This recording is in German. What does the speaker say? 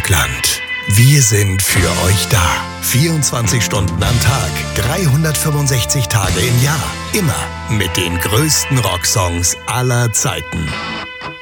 Rockland. Wir sind für euch da. 24 Stunden am Tag, 365 Tage im Jahr. Immer mit den größten Rocksongs aller Zeiten.